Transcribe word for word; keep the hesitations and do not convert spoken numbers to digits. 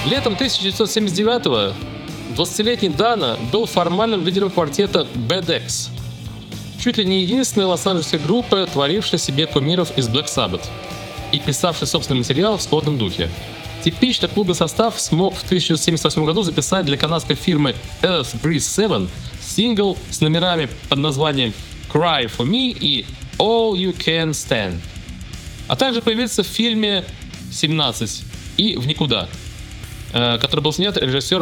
Летом тысяча девятьсот семьдесят девятого двадцатилетний Дана был формальным лидером квартета Bad Axe, чуть ли не единственной лос-анджелесской группы, творившей себе кумиров из Black Sabbath и писавшей собственный материал в сходном духе. Типично клубный состав смог в тысяча девятьсот семьдесят восьмом году записать для канадской фирмы Earth Breeze семь сингл с номерами под названием Cry for Me и All You Can Stand, а также появиться в фильме семнадцать и в никуда, который был снят режиссером